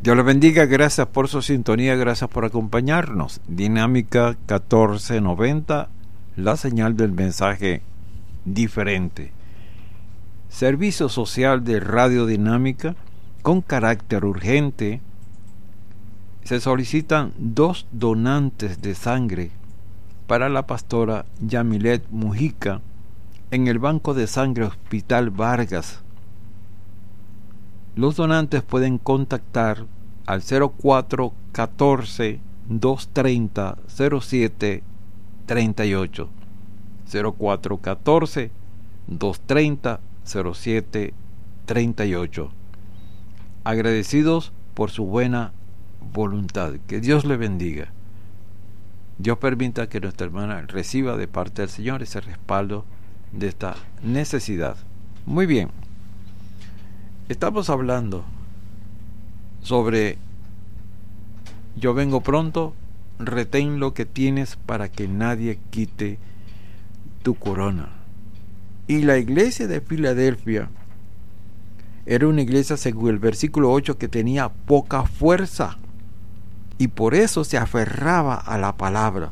Dios les bendiga, gracias por su sintonía, gracias por acompañarnos. Dinámica 1490, la señal del mensaje diferente. Servicio social de Radio Dinámica con carácter urgente. Se solicitan 2 donantes de sangre para la pastora Yamilet Mujica en el Banco de Sangre Hospital Vargas. Los donantes pueden contactar al 0414 230 0738 0414 230 0738. Agradecidos por su buena voluntad. Que Dios le bendiga. Dios permita que nuestra hermana reciba de parte del Señor ese respaldo de esta necesidad. Muy bien. Estamos hablando sobre yo vengo pronto, retén lo que tienes para que nadie quite tu corona. Y la iglesia de Filadelfia era una iglesia, según el versículo 8, que tenía poca fuerza y por eso se aferraba a la palabra.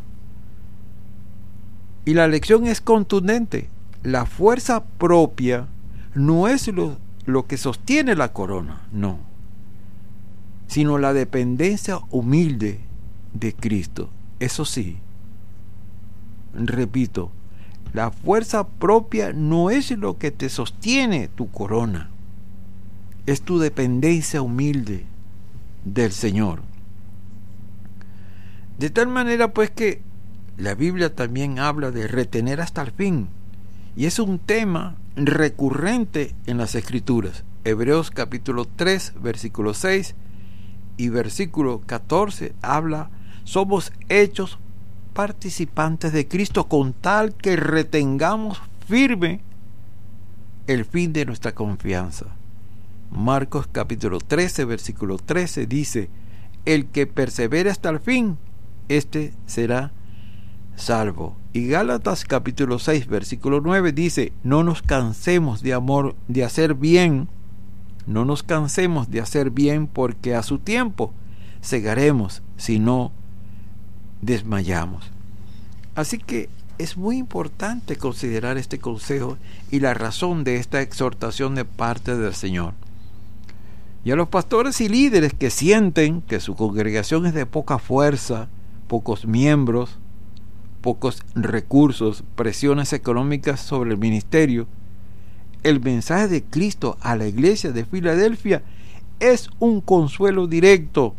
Y la lección es contundente. La fuerza propia no es lo que sostiene la corona, no, sino la dependencia humilde de Cristo. Eso sí, repito, la fuerza propia no es lo que te sostiene tu corona, es tu dependencia humilde del Señor. De tal manera pues que la Biblia también habla de retener hasta el fin, y es un tema recurrente en las Escrituras. Hebreos capítulo 3, versículo 6 y versículo 14 habla: somos hechos participantes de Cristo con tal que retengamos firme el fin de nuestra confianza. Marcos capítulo 13, versículo 13 dice: el que persevere hasta el fin, este será salvo. Y Gálatas capítulo 6, versículo 9 dice: no nos cansemos de hacer bien, no nos cansemos de hacer bien, porque a su tiempo segaremos si no desmayamos. Así que es muy importante considerar este consejo y la razón de esta exhortación de parte del Señor. Y a los pastores y líderes que sienten que su congregación es de poca fuerza, pocos miembros, pocos recursos, presiones económicas sobre el ministerio, el mensaje de Cristo a la iglesia de Filadelfia es un consuelo directo.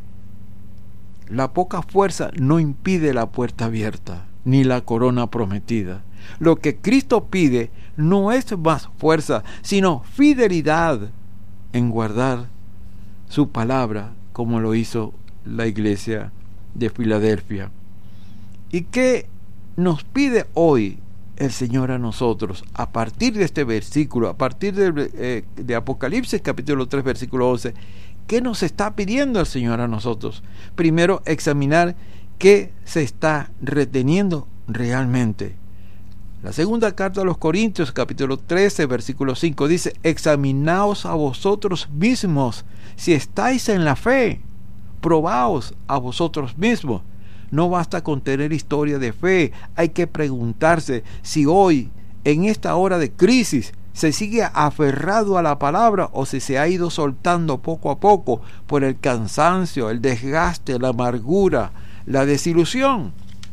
La poca fuerza no impide la puerta abierta, ni la corona prometida. Lo que Cristo pide no es más fuerza, sino fidelidad en guardar su palabra, como lo hizo la iglesia de Filadelfia. ¿Y qué nos pide hoy el Señor a nosotros a partir de este versículo, a partir de Apocalipsis capítulo 3 versículo 11? ¿Qué nos está pidiendo el Señor a nosotros? Primero, examinar qué se está reteniendo realmente. La segunda carta a los Corintios capítulo 13 versículo 5 dice: examinaos a vosotros mismos si estáis en la fe, probaos a vosotros mismos. No basta con tener historia de fe, hay que preguntarse si hoy, en esta hora de crisis, se sigue aferrado a la palabra o si se ha ido soltando poco a poco por el cansancio, el desgaste, la amargura, la desilusión.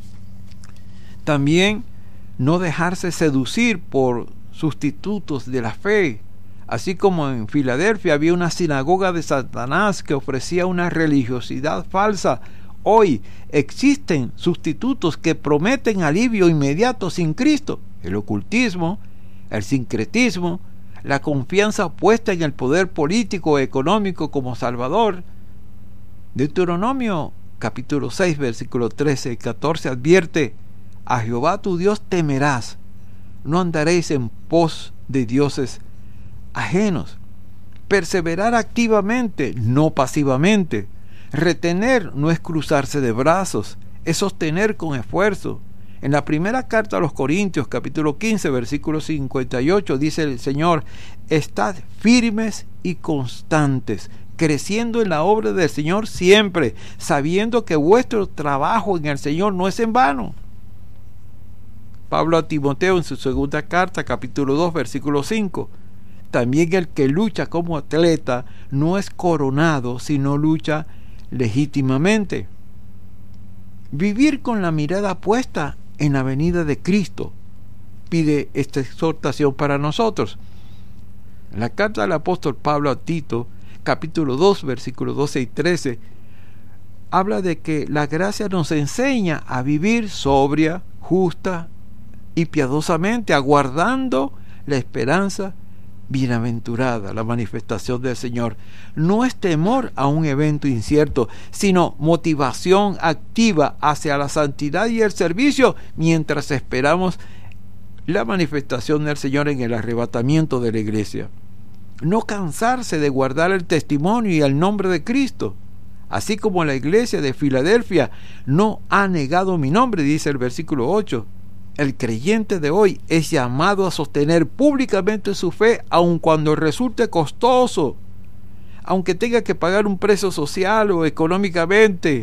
También no dejarse seducir por sustitutos de la fe. Así como en Filadelfia había una sinagoga de Satanás que ofrecía una religiosidad falsa, hoy existen sustitutos que prometen alivio inmediato sin Cristo: el ocultismo, el sincretismo, la confianza puesta en el poder político o económico como salvador. Deuteronomio capítulo 6 versículo 13 y 14 advierte: a Jehová tu Dios temerás, no andaréis en pos de dioses ajenos. Perseverar activamente, no pasivamente. Retener no es cruzarse de brazos, es sostener con esfuerzo. En la primera carta a los Corintios, capítulo 15, versículo 58, dice el Señor: estad firmes y constantes, creciendo en la obra del Señor siempre, sabiendo que vuestro trabajo en el Señor no es en vano. Pablo a Timoteo en su segunda carta, capítulo 2, versículo 5. También el que lucha como atleta no es coronado, sino lucha legítimamente. Vivir con la mirada puesta en la venida de Cristo pide esta exhortación para nosotros. La carta del apóstol Pablo a Tito, capítulo 2, versículos 12 y 13, habla de que la gracia nos enseña a vivir sobria, justa y piadosamente, aguardando la esperanza bienaventurada, la manifestación del Señor. No es temor a un evento incierto, sino motivación activa hacia la santidad y el servicio mientras esperamos la manifestación del Señor en el arrebatamiento de la iglesia. No cansarse de guardar el testimonio y el nombre de Cristo, así como la iglesia de Filadelfia no ha negado mi nombre, dice el versículo 8. El creyente de hoy es llamado a sostener públicamente su fe, aun cuando resulte costoso, aunque tenga que pagar un precio social o económicamente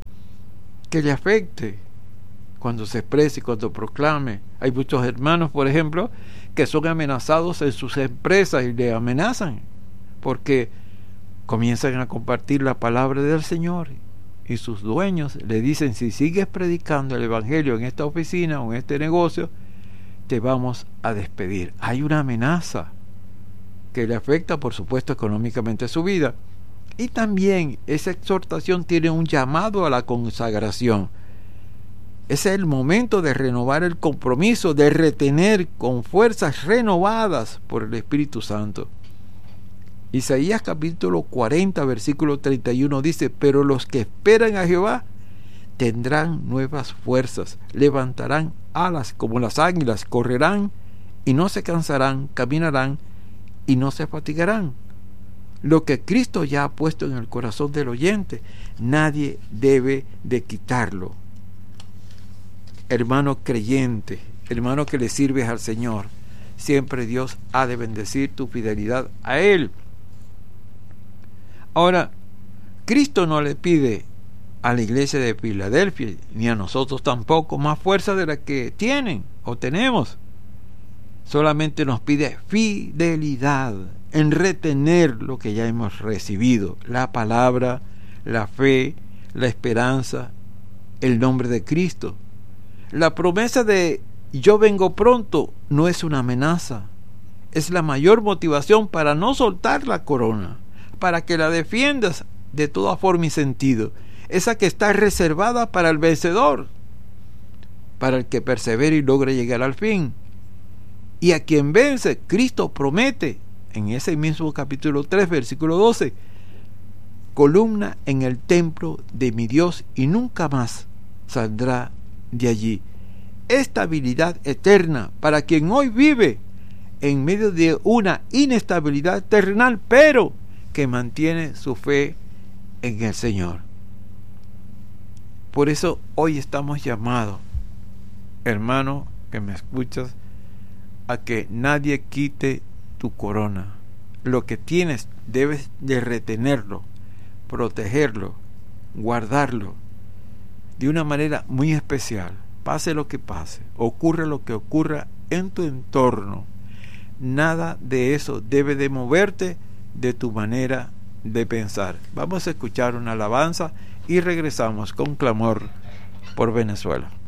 que le afecte, cuando se exprese y cuando proclame. Hay muchos hermanos, por ejemplo, que son amenazados en sus empresas y le amenazan porque comienzan a compartir la palabra del Señor y sus dueños le dicen: si sigues predicando el evangelio en esta oficina o en este negocio, te vamos a despedir. Hay una amenaza que le afecta, por supuesto, económicamente su vida. Y también esa exhortación tiene un llamado a la consagración. Ese es el momento de renovar el compromiso, de retener con fuerzas renovadas por el Espíritu Santo. Isaías capítulo 40, versículo 31 dice: pero los que esperan a Jehová tendrán nuevas fuerzas, levantarán alas como las águilas, correrán y no se cansarán, caminarán y no se fatigarán. Lo que Cristo ya ha puesto en el corazón del oyente, nadie debe de quitarlo. Hermano creyente, hermano que le sirves al Señor, siempre Dios ha de bendecir tu fidelidad a Él. Ahora, Cristo no le pide a la iglesia de Filadelfia, ni a nosotros tampoco, más fuerza de la que tienen o tenemos. Solamente nos pide fidelidad en retener lo que ya hemos recibido: la palabra, la fe, la esperanza, el nombre de Cristo. La promesa de yo vengo pronto no es una amenaza, es la mayor motivación para no soltar la corona, para que la defiendas de toda forma y sentido, esa que está reservada para el vencedor, para el que persevere y logre llegar al fin. Y a quien vence, Cristo promete en ese mismo capítulo 3, versículo 12: columna en el templo de mi Dios y nunca más saldrá de allí. Estabilidad eterna para quien hoy vive en medio de una inestabilidad terrenal, pero que mantiene su fe en el Señor. Por eso hoy estamos llamados, hermano que me escuchas, a que nadie quite tu corona. Lo que tienes debes de retenerlo, protegerlo, guardarlo de una manera muy especial. Pase lo que pase, ocurra lo que ocurra en tu entorno, nada de eso debe de moverte de tu manera de pensar. Vamos a escuchar una alabanza y regresamos con clamor por Venezuela.